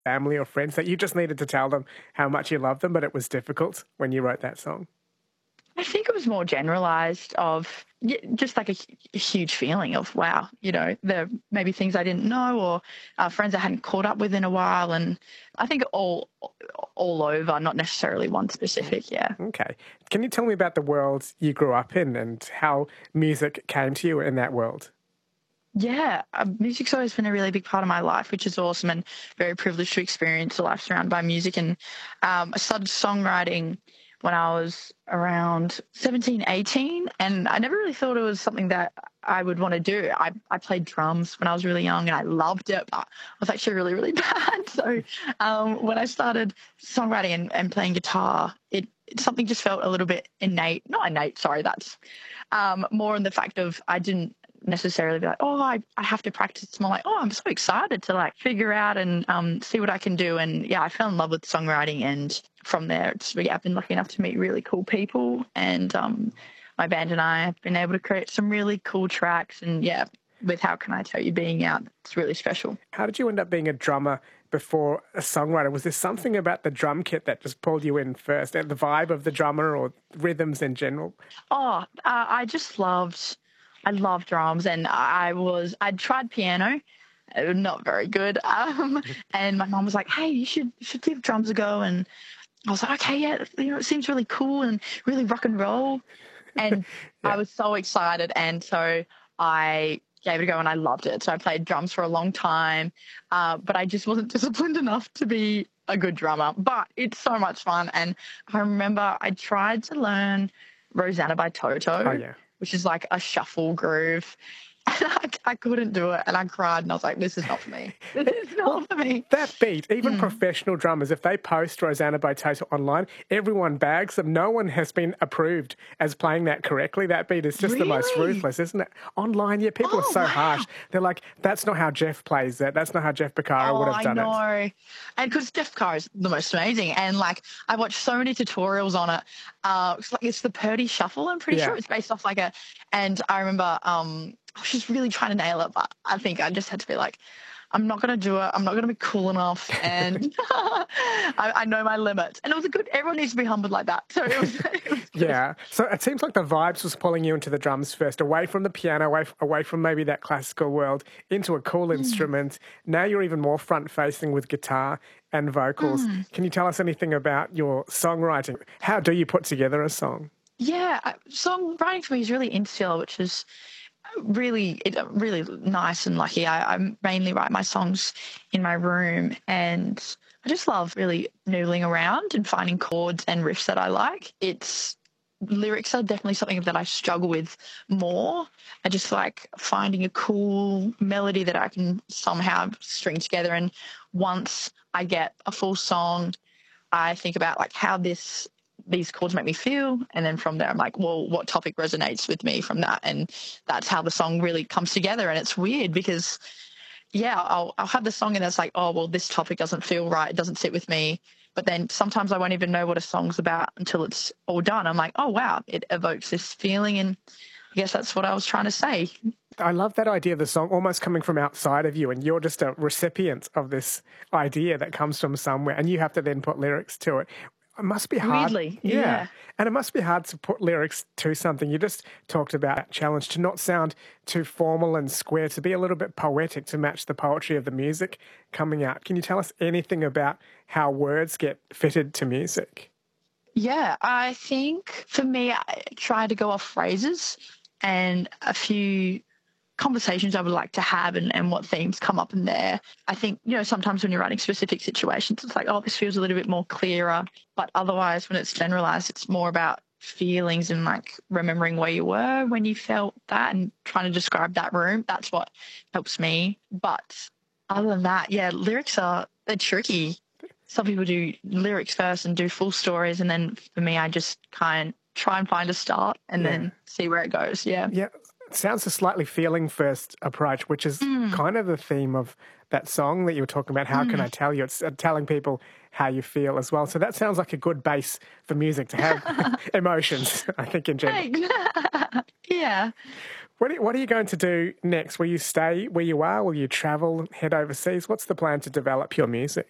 family or friends that you just needed to tell them how much you love them, but it was difficult when you wrote that song? I think it was more generalized of just like a huge feeling of, wow, there may be things I didn't know or friends I hadn't caught up with in a while. And I think all over, not necessarily one specific, yeah. Okay. Can you tell me about the world you grew up in and how music came to you in that world? Yeah, music's always been a really big part of my life, which is awesome and very privileged to experience a life surrounded by music. And I started songwriting when I was around 17, 18, and I never really thought it was something that I would want to do. I played drums when I was really young and I loved it, but I was actually really, really bad. So when I started songwriting and playing guitar, something just felt a little bit innate. Not innate, sorry, that's more in the fact of I didn't necessarily be like, oh, I have to practice. It's more like, oh, I'm so excited to like figure out and see what I can do. And yeah, I fell in love with songwriting, and from there, I've been lucky enough to meet really cool people, and my band and I have been able to create some really cool tracks. And yeah, with How Can I Tell You being out, it's really special. How did you end up being a drummer before a songwriter? Was there something about the drum kit that just pulled you in first, and the vibe of the drummer or rhythms in general? Oh, I love drums, and I'd tried piano, not very good. And my mom was like, "Hey, you should give drums a go." And I was like, "Okay, yeah, it seems really cool and really rock and roll." And Yeah. I was so excited, and so I gave it a go, and I loved it. So I played drums for a long time, but I just wasn't disciplined enough to be a good drummer. But it's so much fun, and I remember I tried to learn Rosanna by Oh, Toto, yeah. which is like a shuffle groove. And I couldn't do it, and I cried, and I was like, "This is not for me. This is Well, not for me." that beat, even professional drummers, if they post Rosanna by Toto online, everyone bags them. No one has been approved as playing that correctly. That beat is just the most Really? ruthless, isn't it? Online, yeah, people are Oh so harsh. wow! They're like, that's not how Jeff plays it. That's not how Jeff Beccaro Oh, would have I done it. know. And because Jeff Carr is the most amazing. And like, I watched so many tutorials on it. It's the Purdy Shuffle, I'm pretty sure. Yeah. It's based off and I remember I was just really trying to nail it, but I think I just had to be like, I'm not going to do it. I'm not going to be cool enough. And I know my limits. And it was everyone needs to be humbled like that. So it was good. Yeah. So it seems like the vibes was pulling you into the drums first, away from the piano, away from maybe that classical world, into a cool instrument. Now you're even more front-facing with guitar and vocals. Can you tell us anything about your songwriting? How do you put together a song? Yeah, songwriting for me is really insular, which is really nice and lucky. I mainly write my songs in my room, and I just love really noodling around and finding chords and riffs that I like. Lyrics are definitely something that I struggle with more. I just like finding a cool melody that I can somehow string together. And once I get a full song, I think about like how these chords make me feel, and then from there I'm like, well, what topic resonates with me from that? And that's how the song really comes together. And it's weird because yeah, I'll have the song and it's like, oh well, this topic doesn't feel right, it doesn't sit with me. But then sometimes I won't even know what a song's about until it's all done. I'm like, oh wow, it evokes this feeling, and I guess that's what I was trying to say. I love that idea of the song almost coming from outside of you, and you're just a recipient of this idea that comes from somewhere, and you have to then put lyrics to it. It must be hard. Weirdly, yeah. And it must be hard to put lyrics to something. You just talked about that challenge to not sound too formal and square, to be a little bit poetic to match the poetry of the music coming out. Can you tell us anything about how words get fitted to music? Yeah, I think for me, I try to go off phrases and a few conversations I would like to have, and what themes come up in there. I think, sometimes when you're writing specific situations, it's like, oh, this feels a little bit more clearer. But otherwise, when it's generalized, it's more about feelings and like remembering where you were when you felt that and trying to describe that room. That's what helps me. But other than that, yeah, they're tricky. Some people do lyrics first and do full stories. And then for me, I just kind of try and find a start and then see where it goes. Yeah. Yeah. It sounds a slightly feeling first approach, which is kind of the theme of that song that you were talking about. How can I tell you? It's telling people how you feel as well. So that sounds like a good base for music to have emotions, I think, in general. Yeah. What are you going to do next? Will you stay where you are? Will you travel, head overseas? What's the plan to develop your music?